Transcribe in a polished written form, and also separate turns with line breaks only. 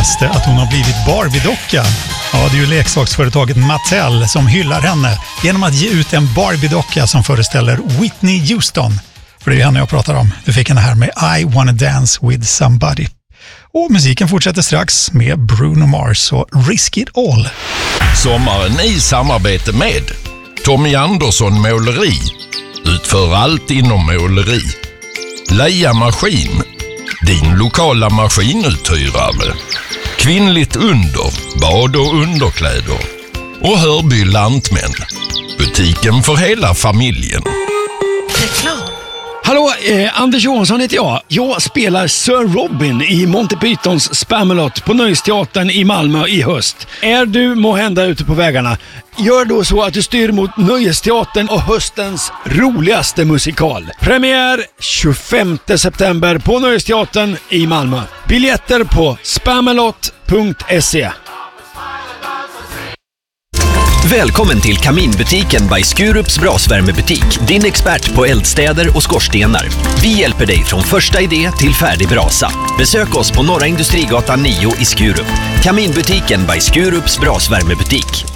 läste att hon har blivit Barbie-docka. Ja, det är ju leksaksföretaget Mattel som hyllar henne genom att ge ut en Barbie-docka som föreställer Whitney Houston. För det är henne jag pratar om. Du fick henne här med I Wanna Dance With Somebody. Och musiken fortsätter strax med Bruno Mars och Risk It All.
Sommaren i samarbete med Tommy Andersson Måleri. Utför allt inom måleri. Leia Maskin. Din lokala maskinuthyrare. Kvinnligt under, bad och underkläder. Och Hörby Lantmän. Butiken för hela familjen.
Reklam.
Hallå, Anders Johansson heter jag. Jag spelar Sir Robin i Monty Pythons Spamalot på Nöjesteatern i Malmö i höst. Är du måhända ute på vägarna? Gör då så att du styr mot Nöjesteatern och höstens roligaste musikal. Premiär 25 september på Nöjesteatern i Malmö. Biljetter på spamalot.se.
Välkommen till Kaminbutiken by Skurups brasvärmebutik. Din expert på eldstäder och skorstenar. Vi hjälper dig från första idé till färdig brasa. Besök oss på Norra Industrigatan 9 i Skurup. Kaminbutiken by Skurups brasvärmebutik.